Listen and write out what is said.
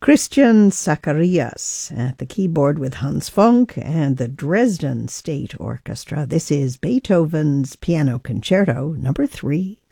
Christian Zacharias at the keyboard with Hans Funk and the Dresden State Orchestra. This is Beethoven's Piano Concerto No. 3.